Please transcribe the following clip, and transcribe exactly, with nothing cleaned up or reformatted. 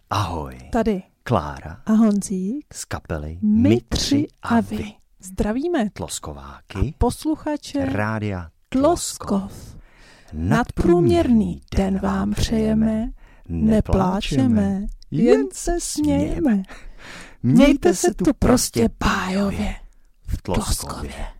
Ahoj. Tady Klára a Honzík z kapely My tři a vy. Zdravíme Tloskováky a posluchače Rádia Tloskov. Tloskov. Nadprůměrný den vám přejeme, nepláčeme, jen se smějeme. Mějte se tu prostě bájově v Tloskově.